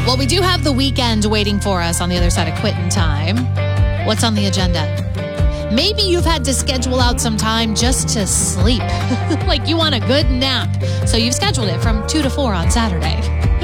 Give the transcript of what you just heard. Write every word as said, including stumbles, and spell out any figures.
Well, we do have the weekend waiting for us on the other side of quitting time. What's on the agenda? Maybe you've had to schedule out some time just to sleep. Like you want a good nap. So you've scheduled it from two to four on Saturday.